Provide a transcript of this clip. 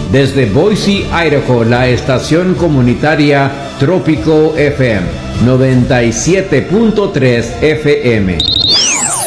Desde Boise, Idaho, la estación comunitaria Trópico FM 97.3 FM.